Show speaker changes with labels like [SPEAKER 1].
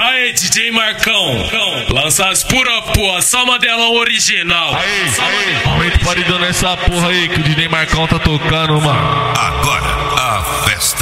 [SPEAKER 1] Aê, DJ Marcão, lança as pura porra, só modelão original.
[SPEAKER 2] Aê, aumenta o paredão nessa porra aí que o DJ Marcão tá tocando, mano.
[SPEAKER 3] Agora